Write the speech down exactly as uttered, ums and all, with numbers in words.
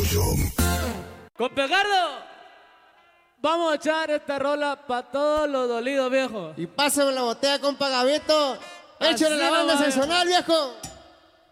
Con Pegardo, vamos a echar esta rola para todos los dolidos, viejo. Y pásame la botella, compa Gavito. Échale la banda sensacional, viejo.